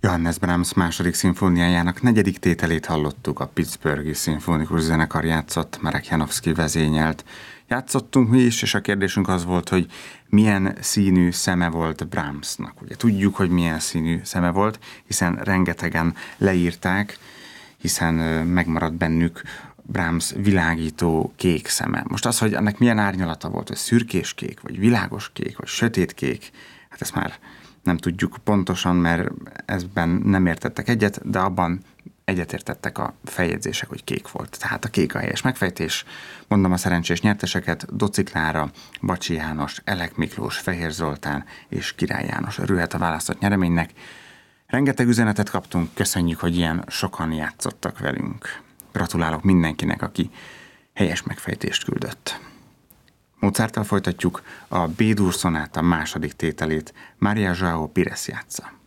Johannes Brahms második szimfóniájának negyedik tételét hallottuk, a Pittsburghi Szimfonikus Zenekar játszott, Marek Janowski vezényelt. Játszottunk mi is, és a kérdésünk az volt, hogy milyen színű szeme volt Brahmsnak. Ugye tudjuk, hogy milyen színű szeme volt, hiszen rengetegen leírták, hiszen megmaradt bennük Brahms világító kék szeme. Most az, hogy ennek milyen árnyalata volt, hogy szürkéskék, vagy világoskék, vagy sötétkék, hát ezt már nem tudjuk pontosan, mert ezben nem értettek egyet, de abban egyetértettek a feljegyzések, hogy kék volt. Tehát a kék a helyes megfejtés. Mondom a szerencsés nyerteseket: Doci Klára, Bacsi János, Elek Miklós, Fehér Zoltán és Király János örülhet a választott nyereménynek. Rengeteg üzenetet kaptunk, köszönjük, hogy ilyen sokan játszottak velünk. Gratulálok mindenkinek, aki helyes megfejtést küldött. Mozarttal folytatjuk, a B-dur szonáta második tételét Maria João Pires játsza.